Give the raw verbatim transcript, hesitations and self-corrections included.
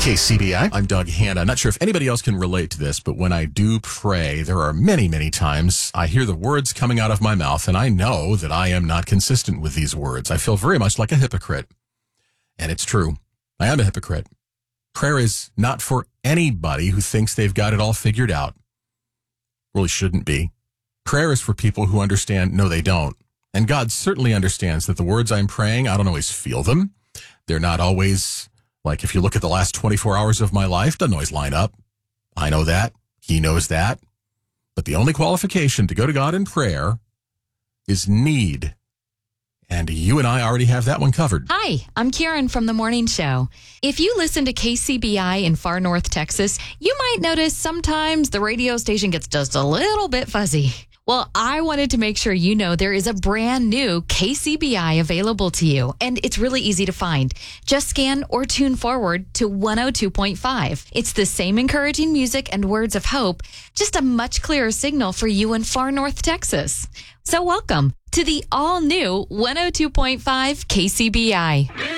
K C B I, I'm Doug Hanna. I'm not sure if anybody else can relate to this, but when I do pray, there are many, many times I hear the words coming out of my mouth, and I know that I am not consistent with these words. I feel very much like a hypocrite. And it's true. I am a hypocrite. Prayer is not for anybody who thinks they've got it all figured out. Really shouldn't be. Prayer is for people who understand, no, they don't. And God certainly understands that the words I'm praying, I don't always feel them. They're not always... Like if you look at the last twenty-four hours of my life, doesn't always line up. I know that. He knows that. But the only qualification to go to God in prayer is need. And you and I already have that one covered. Hi, I'm Karen from The Morning Show. If you listen to K C B I in far north Texas, you might notice sometimes the radio station gets just a little bit fuzzy. Well, I wanted to make sure you know there is a brand new K C B I available to you, and it's really easy to find. Just scan or tune forward to one oh two point five. It's the same encouraging music and words of hope, just a much clearer signal for you in far north Texas. So welcome to the all-new one oh two point five K C B I.